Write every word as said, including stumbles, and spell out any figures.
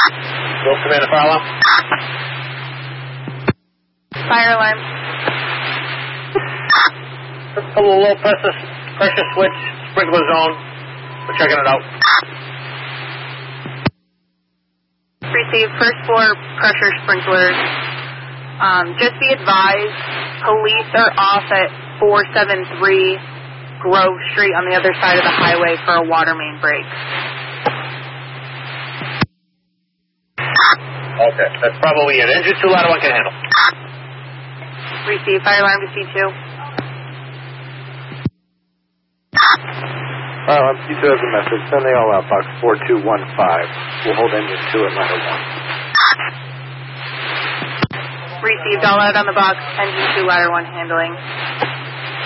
Will command a fire alarm. Fire alarm. A little low pressure, pressure switch, sprinkler zone. We're checking it out. Receive first floor pressure sprinklers. Um, just be advised, police are off at four seven three Grove Street on the other side of the highway for a water main break. Okay, that's probably it. Engine two, ladder one can handle. Receive fire alarm to C two. Fire alarm C two has a message. Send the all out box four two one five. We'll hold engine two at ladder one. Received all out on the box, engine two, ladder one handling.